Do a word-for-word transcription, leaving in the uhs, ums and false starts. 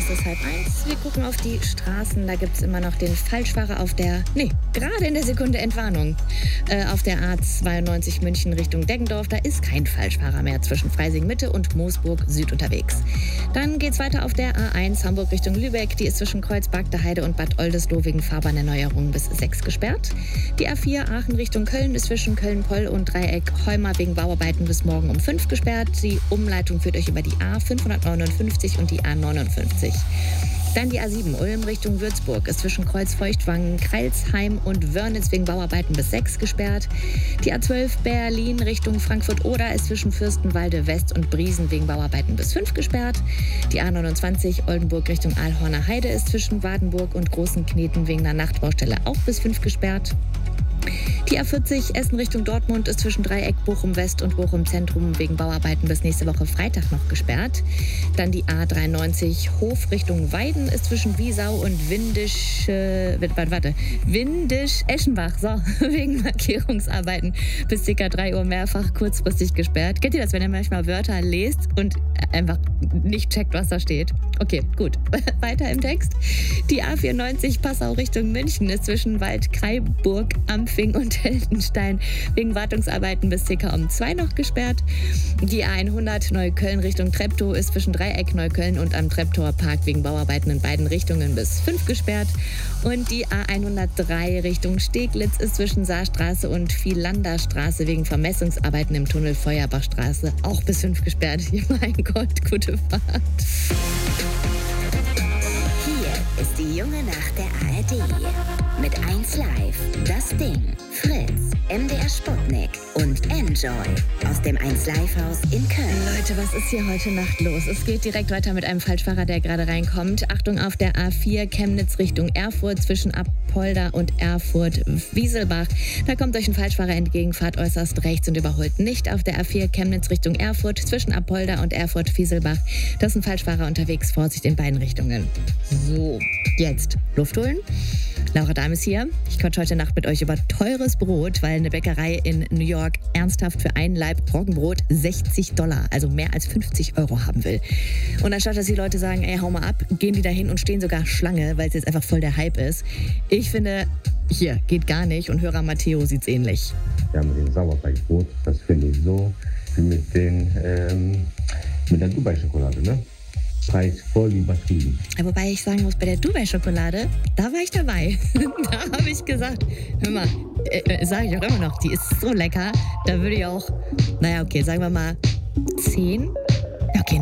Es ist halb eins. Wir gucken auf die Straßen. Da gibt es immer noch den Falschfahrer auf der, nee, gerade in der Sekunde Entwarnung. Äh, auf der A zweiundneunzig München Richtung Deggendorf. Da ist kein Falschfahrer mehr zwischen Freising Mitte und Moosburg Süd unterwegs. Dann geht's weiter auf der A eins Hamburg Richtung Lübeck. Die ist zwischen Kreuzberg, Heide und Bad Oldesloe wegen Fahrbahnerneuerung bis sechs gesperrt. Die A vier Aachen Richtung Köln ist zwischen Köln-Poll und Dreieck Heuma wegen Bauarbeiten bis morgen um fünf gesperrt. Die Umleitung führt euch über die A fünfhundertneunundfünfzig und die A neunundfünfzig. Dann die A sieben Ulm Richtung Würzburg ist zwischen Kreuz-Feuchtwangen, Kreilsheim und Wörnitz wegen Bauarbeiten bis sechs gesperrt. Die A zwölf Berlin Richtung Frankfurt-Oder ist zwischen Fürstenwalde West und Briesen wegen Bauarbeiten bis fünf gesperrt. Die A neunundzwanzig Oldenburg Richtung Aalhorner Heide ist zwischen Wardenburg und Großen Kneten wegen einer Nachtbaustelle auch bis fünf gesperrt. Die A vierzig Essen Richtung Dortmund ist zwischen Dreieck Bochum West und Bochum Zentrum wegen Bauarbeiten bis nächste Woche Freitag noch gesperrt. Dann die A dreiundneunzig Hof Richtung Weiden ist zwischen Wiesau und Windisch, äh, warte, warte, Windisch-Eschenbach, so, wegen Markierungsarbeiten bis ca. drei Uhr mehrfach kurzfristig gesperrt. Kennt ihr das, wenn ihr manchmal Wörter lest und einfach nicht checkt, was da steht? Okay, gut. Weiter im Text. Die A vierundneunzig Passau Richtung München ist zwischen Waldkraiburg, Ampfing und Heldenstein wegen Wartungsarbeiten bis ca. um zwei noch gesperrt. Die A hundert Neukölln Richtung Treptow ist zwischen Dreieck Neukölln und am Treptower Park wegen Bauarbeiten in beiden Richtungen bis fünf gesperrt. Und die A hundertdrei Richtung Steglitz ist zwischen Saarstraße und Vielanderstraße wegen Vermessungsarbeiten im Tunnel Feuerbachstraße auch bis fünf gesperrt. Mein Gott, gute Fahrt. Hier ist die junge Nacht der A R D. Mit eins Live, Das Ding, Fritz, M D R Sputnik und Enjoy aus dem eins Live Haus in Köln. Leute, was ist hier heute Nacht los? Es geht direkt weiter mit einem Falschfahrer, der gerade reinkommt. Achtung auf der A vier Chemnitz Richtung Erfurt zwischen Apolda und Erfurt-Wieselbach. Da kommt euch ein Falschfahrer entgegen, fahrt äußerst rechts und überholt nicht. Auf der A vier Chemnitz Richtung Erfurt zwischen Apolda und Erfurt-Wieselbach. Das ist ein Falschfahrer unterwegs, Vorsicht in beiden Richtungen. So, jetzt Luft holen. Laura Dahm ist hier. Ich quatsche heute Nacht mit euch über teures Brot, weil eine Bäckerei in New York ernsthaft für einen Laib Trockenbrot sechzig Dollar, also mehr als fünfzig Euro haben will. Und anstatt, dass die Leute sagen, ey, hau mal ab, gehen die dahin und stehen sogar Schlange, weil es jetzt einfach voll der Hype ist. Ich finde, hier, geht gar nicht und Hörer Matteo sieht's ähnlich. Ja, mit dem Sauerteigbrot, das finde ich so wie mit, den, ähm, mit der Dubai-Schokolade, ne? Preis voll übertrieben. Wobei ich sagen muss, bei der Dubai-Schokolade, da war ich dabei. Da habe ich gesagt, hör mal, äh, sage ich auch immer noch, die ist so lecker. Da würde ich auch, naja, okay, sagen wir mal zehn